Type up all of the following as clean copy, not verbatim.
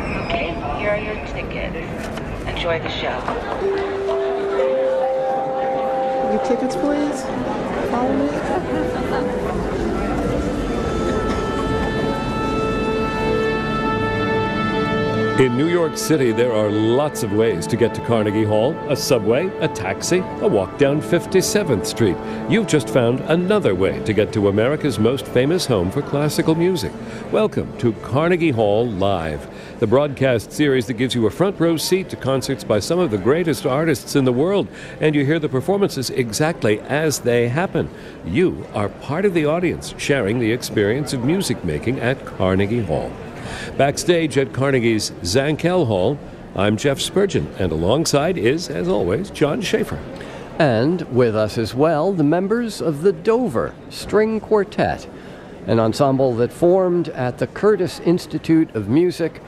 Okay, here are your tickets. Enjoy the show. Your tickets, please. Follow me. In New York City, there are lots of ways to get to Carnegie Hall. A subway, a taxi, a walk down 57th Street. You've just found another way to get to America's most famous home for classical music. Welcome to Carnegie Hall Live, the broadcast series that gives you a front row seat to concerts by some of the greatest artists in the world, and you hear the performances exactly as they happen. You are part of the audience, sharing the experience of music making at Carnegie Hall. Backstage at Carnegie's Zankel Hall, I'm Jeff Spurgeon, and alongside is, as always, John Schaefer. And with us as well, the members of the Dover String Quartet, an ensemble that formed at the Curtis Institute of Music,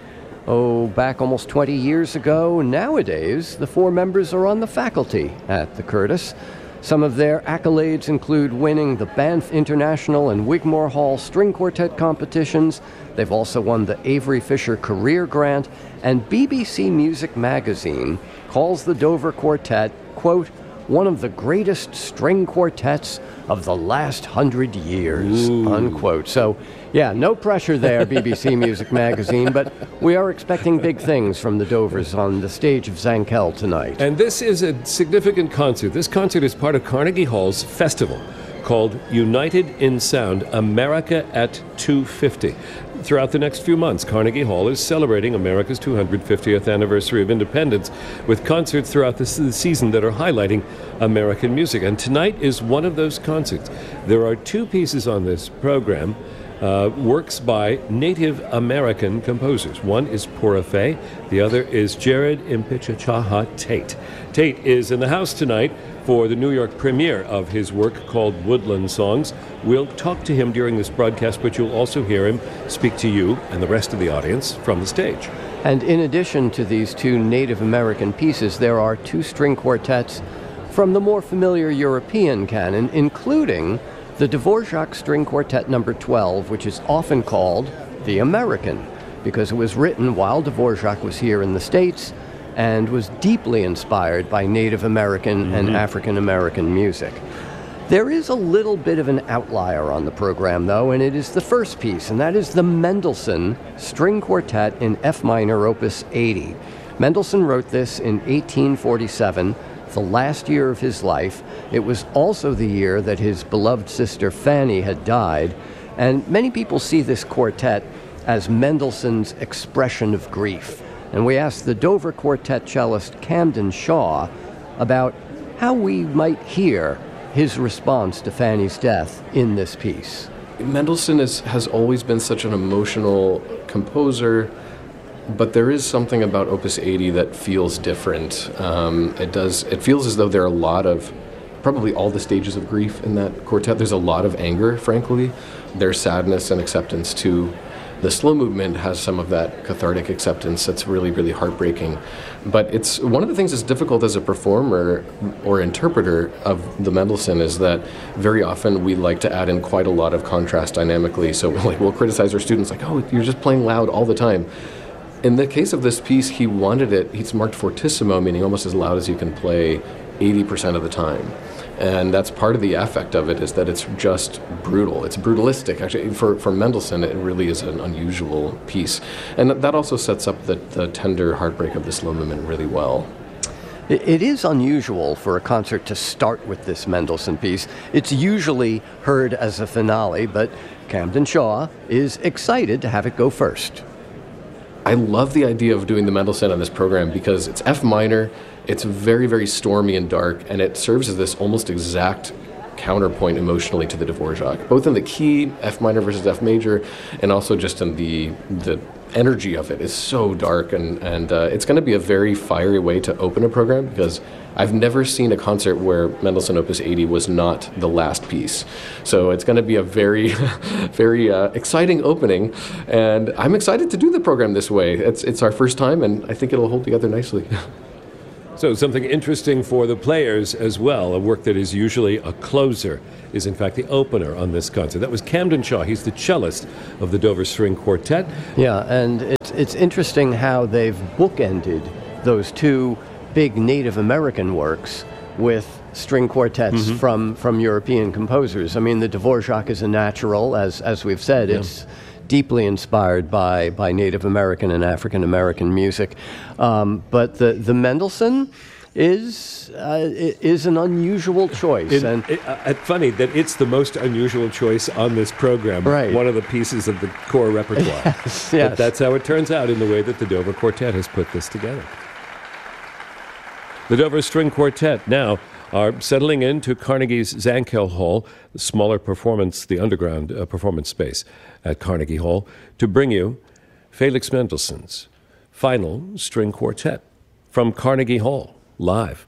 back almost 20 years ago. Nowadays, the four members are on the faculty at the Curtis. Some of their accolades include winning the Banff International and Wigmore Hall String Quartet competitions. They've also won the Avery Fisher Career Grant, and BBC Music Magazine calls the Dover Quartet, quote, one of the greatest string quartets of the last 100 years, unquote. So, yeah, no pressure there, BBC Music Magazine, but we are expecting big things from the Dovers on the stage of Zankel tonight. And this is a significant concert. This concert is part of Carnegie Hall's festival called United in Sound, America at 250. Throughout the next few months, Carnegie Hall is celebrating America's 250th anniversary of independence with concerts throughout the season that are highlighting American music. And tonight is one of those concerts. There are two pieces on this program, works by Native American composers. One is Pura Fé, the other is Jared Impichachaha Tate. Tate is in the house tonight for the New York premiere of his work called Woodland Songs. We'll talk to him during this broadcast, but you'll also hear him speak to you and the rest of the audience from the stage. And in addition to these two Native American pieces, there are two string quartets from the more familiar European canon, including the Dvorak String Quartet No. 12, which is often called the American, because it was written while Dvorak was here in the States and was deeply inspired by Native American and African American music. There is a little bit of an outlier on the program, though, and it is the first piece, and that is the Mendelssohn String Quartet in F minor, Opus 80. Mendelssohn wrote this in 1847, the last year of his life. It was also the year that his beloved sister Fanny had died, and many people see this quartet as Mendelssohn's expression of grief. And we asked the Dover Quartet cellist Camden Shaw about how we might hear his response to Fanny's death in this piece. Mendelssohn has always been such an emotional composer, but there is something about Opus 80 that feels different. It feels as though there are a lot of, probably all the stages of grief in that quartet. There's a lot of anger, frankly. There's sadness and acceptance too. The slow movement has some of that cathartic acceptance that's really, really heartbreaking. But it's one of the things that's difficult as a performer or interpreter of the Mendelssohn is that very often we like to add in quite a lot of contrast dynamically. So we'll criticize our students like, oh, you're just playing loud all the time. In the case of this piece, he wanted it, he's marked fortissimo, meaning almost as loud as you can play 80% of the time. And that's part of the affect of it, is that it's just brutal. It's brutalistic. Actually, for Mendelssohn, it really is an unusual piece. And that also sets up the tender heartbreak of the slow movement really well. It is unusual for a concert to start with this Mendelssohn piece. It's usually heard as a finale, but Camden Shaw is excited to have it go first. I love the idea of doing the Mendelssohn on this program because it's F minor, it's very, very stormy and dark, and it serves as this almost exact counterpoint emotionally to the Dvorak, both in the key, F minor versus F major, and also just in the energy of it is so dark, and it's going to be a very fiery way to open a program because I've never seen a concert where Mendelssohn Opus 80 was not the last piece. So it's going to be a very, very exciting opening, and I'm excited to do the program this way. It's our first time, and I think it'll hold together nicely. So something interesting for the players as well, a work that is usually a closer, is in fact the opener on this concert. That was Camden Shaw. He's the cellist of the Dover String Quartet. Yeah, and it's interesting how they've bookended those two big Native American works with string quartets from European composers. I mean, the Dvorak is a natural, as we've said. It's deeply inspired by Native American and African American music. But the Mendelssohn is an unusual choice. It's funny that it's the most unusual choice on this program. Right. One of the pieces of the core repertoire. Yes. But that's how it turns out in the way that the Dover Quartet has put this together. The Dover String Quartet now are settling into Carnegie's Zankel Hall, the smaller performance, the underground performance space at Carnegie Hall, to bring you Felix Mendelssohn's final string quartet from Carnegie Hall, live.